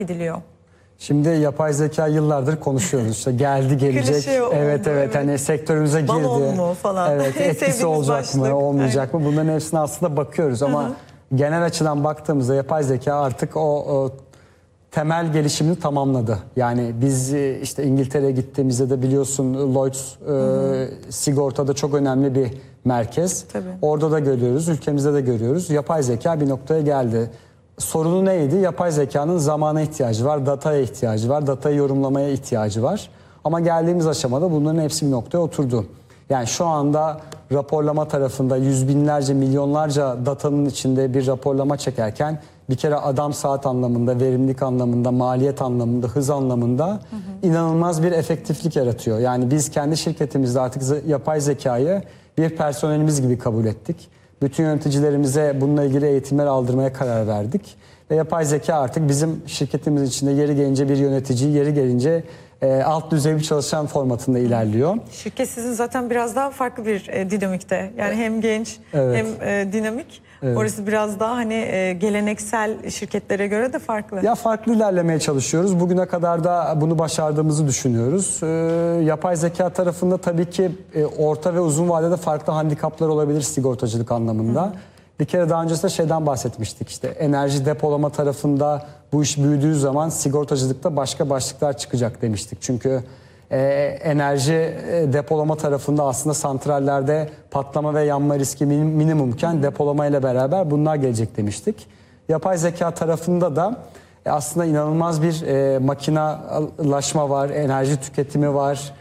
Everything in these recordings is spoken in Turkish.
gidiliyor? Şimdi yapay zeka yıllardır konuşuyoruz. İşte geldi gelecek. Klişe oldu, Evet hani sektörümüze girdi. Balon mu falan. Evet, etkisi olacak mı, olmayacak mı? Bunların hepsine aslında bakıyoruz ama genel açıdan baktığımızda yapay zeka artık o temel gelişimini tamamladı. Yani biz işte İngiltere'ye gittiğimizde de biliyorsun Lloyds sigortada çok önemli bir merkez. Tabii. Orada da görüyoruz, ülkemizde de görüyoruz. Yapay zeka bir noktaya geldi. Sorunu neydi? Yapay zekanın zamana ihtiyacı var, dataya ihtiyacı var, datayı yorumlamaya ihtiyacı var. Ama geldiğimiz aşamada bunların hepsi bir noktaya oturdu. Yani şu anda raporlama tarafında yüz binlerce, milyonlarca datanın içinde bir raporlama çekerken bir kere adam saat anlamında, verimlilik anlamında, maliyet anlamında, hız anlamında inanılmaz bir efektiflik yaratıyor. Yani biz kendi şirketimizde artık yapay zekayı bir personelimiz gibi kabul ettik. Bütün yöneticilerimize bununla ilgili eğitimler aldırmaya karar verdik. Ve yapay zeka artık bizim şirketimiz içinde yeri gelince bir yönetici, yeri gelince alt düzey bir çalışan formatında ilerliyor. Şirket sizin zaten biraz daha farklı bir dinamikte. Yani hem genç hem dinamik. Evet. Orası biraz daha hani geleneksel şirketlere göre de farklı. Ya farklı ilerlemeye çalışıyoruz. Bugüne kadar da bunu başardığımızı düşünüyoruz. Yapay zeka tarafında tabii ki orta ve uzun vadede farklı handikaplar olabilir sigortacılık anlamında. Bir kere daha öncesinde şeyden bahsetmiştik, işte enerji depolama tarafında bu iş büyüdüğü zaman sigortacılıkta başka başlıklar çıkacak demiştik. Çünkü enerji depolama tarafında aslında santrallerde patlama ve yanma riski minimumken depolama ile beraber bunlar gelecek demiştik. Yapay zeka tarafında da aslında inanılmaz bir makinalaşma var, enerji tüketimi var,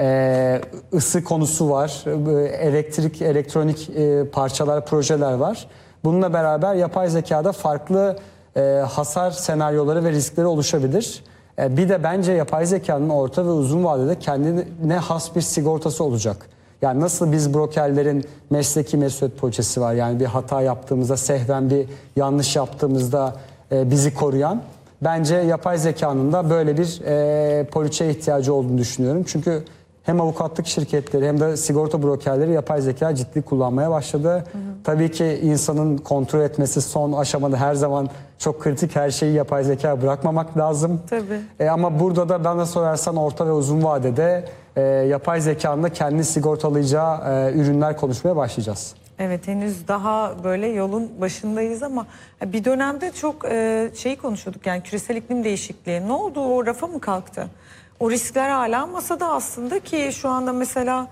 ısı konusu var, elektrik, elektronik parçalar, projeler var. Bununla beraber yapay zekada farklı hasar senaryoları ve riskleri oluşabilir. Bir de bence yapay zekanın orta ve uzun vadede kendine has bir sigortası olacak. Yani nasıl biz brokerlerin mesleki mesuliyet poliçesi var. Yani bir hata yaptığımızda, sehven bir yanlış yaptığımızda bizi koruyan. Bence yapay zekanın da böyle bir poliçeye ihtiyacı olduğunu düşünüyorum. Çünkü hem avukatlık şirketleri hem de sigorta brokerleri yapay zeka ciddi kullanmaya başladı. Tabii ki insanın kontrol etmesi son aşamada her zaman çok kritik, her şeyi yapay zeka bırakmamak lazım. Tabii. Ama burada da bana sorarsan orta ve uzun vadede yapay zekanın da kendini sigortalayacağı ürünler konuşmaya başlayacağız. Evet, henüz daha böyle yolun başındayız ama bir dönemde çok şeyi konuşuyorduk, yani küresel iklim değişikliği. Ne oldu, o rafa mı kalktı? O riskler hala masada aslında ki şu anda mesela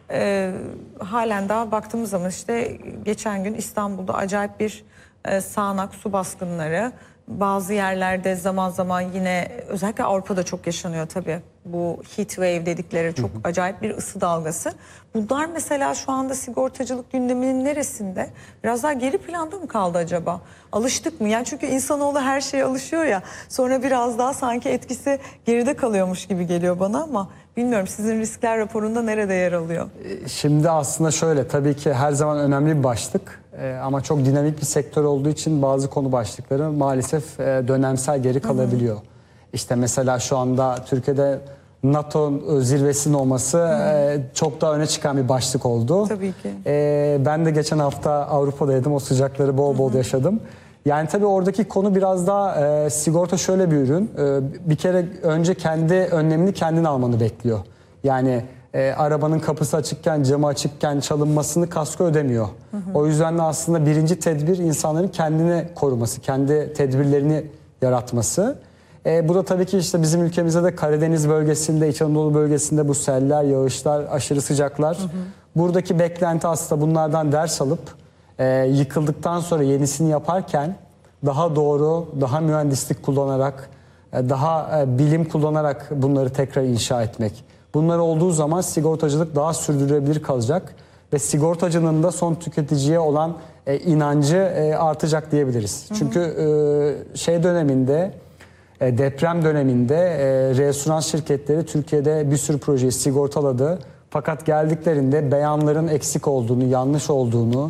halen daha baktığımız zaman işte geçen gün İstanbul'da acayip bir sağanak su baskınları. Bazı yerlerde zaman zaman yine özellikle Avrupa'da çok yaşanıyor tabii. Bu heat wave dedikleri çok acayip bir ısı dalgası. Bunlar mesela şu anda sigortacılık gündeminin neresinde? Biraz daha geri planda mı kaldı acaba? Alıştık mı? Yani çünkü insanoğlu her şeye alışıyor ya. Sonra biraz daha sanki etkisi geride kalıyormuş gibi geliyor bana ama bilmiyorum, sizin riskler raporunda nerede yer alıyor? Şimdi aslında şöyle, tabii ki her zaman önemli bir başlık. Ama çok dinamik bir sektör olduğu için bazı konu başlıkları maalesef dönemsel geri kalabiliyor. İşte mesela şu anda Türkiye'de NATO zirvesinin olması çok daha öne çıkan bir başlık oldu. Tabii ki. Ben de geçen hafta Avrupa'daydım, o sıcakları bol bol yaşadım. Yani tabii oradaki konu biraz daha sigorta şöyle bir ürün. Bir kere önce kendi önlemini kendin almanı bekliyor. Yani arabanın kapısı açıkken, camı açıkken çalınmasını kasko ödemiyor. O yüzden de aslında birinci tedbir insanların kendini koruması, kendi tedbirlerini yaratması. Bu da tabii ki işte bizim ülkemizde de Karadeniz bölgesinde, İç Anadolu bölgesinde bu seller, yağışlar, aşırı sıcaklar. Buradaki beklenti aslında bunlardan ders alıp yıkıldıktan sonra yenisini yaparken daha doğru, daha mühendislik kullanarak, daha bilim kullanarak bunları tekrar inşa etmek. Bunlar olduğu zaman sigortacılık daha sürdürülebilir kalacak ve sigortacının da son tüketiciye olan inancı artacak diyebiliriz. Çünkü şey döneminde, deprem döneminde reasürans şirketleri Türkiye'de bir sürü projeyi sigortaladı. Fakat geldiklerinde beyanların eksik olduğunu, yanlış olduğunu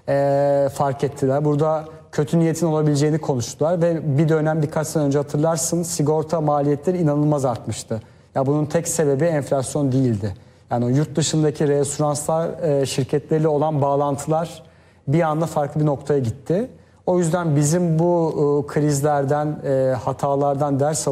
fark ettiler. Burada kötü niyetin olabileceğini konuştular ve bir dönem birkaç sene önce hatırlarsın sigorta maliyetleri inanılmaz artmıştı. Ya bunun tek sebebi enflasyon değildi. Yani o yurt dışındaki reasüranslar şirketleriyle olan bağlantılar bir anda farklı bir noktaya gitti. O yüzden bizim bu krizlerden, hatalardan ders